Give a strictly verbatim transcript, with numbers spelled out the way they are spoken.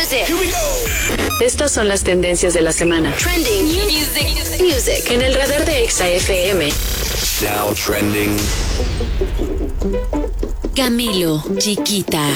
music. Here we go. Estas son las tendencias de la semana. Trending music. Music. En el radar de Exa F M. Now trending. Camilo, Chiquita.